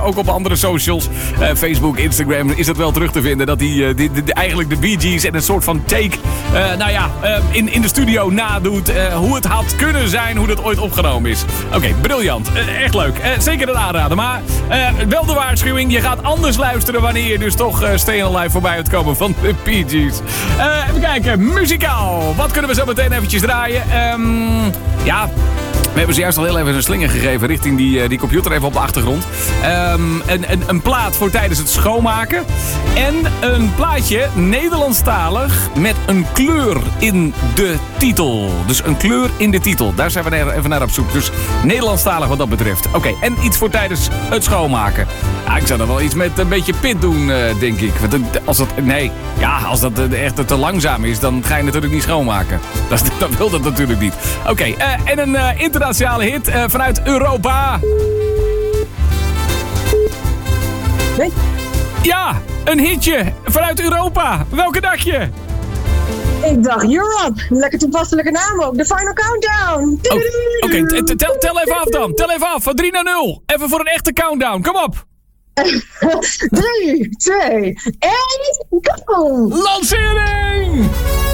ook op andere socials. Facebook, Instagram is dat wel terug te vinden. Dat hij eigenlijk de Bee Gees en een soort van take in de studio nadoet. Hoe het had kunnen zijn, hoe dat ooit opgenomen is. Oké, briljant. Echt leuk. Zeker een aanrader. Maar wel de waarschuwing. Je gaat anders luisteren wanneer je dus toch Stay Alive voorbij het komen van de Bee Gees. Even kijken. Muzikaal. Wat kunnen we zo meteen eventjes draaien? We hebben zojuist al heel even een slinger gegeven richting die computer even op de achtergrond. Een plaat voor tijdens het schoonmaken. En een plaatje Nederlandstalig met een kleur in de titel. Dus een kleur in de titel. Daar zijn we even naar op zoek. Dus Nederlandstalig wat dat betreft. Oké, en iets voor tijdens het schoonmaken. Ja, ik zou er wel iets met een beetje pit doen, denk ik. Want als dat echt te langzaam is, dan ga je natuurlijk niet schoonmaken. Dan wil dat natuurlijk niet. Oké, en een internationale hit vanuit Europa. Nee. Ja, een hitje vanuit Europa. Welke dacht je? Ik dacht Europe. Lekker toepasselijke naam ook. The Final Countdown. Oké, tel even af dan. Tel even af van 3 naar 0. Even voor een echte countdown. Kom op. 3, 2, 1, go! Lancering!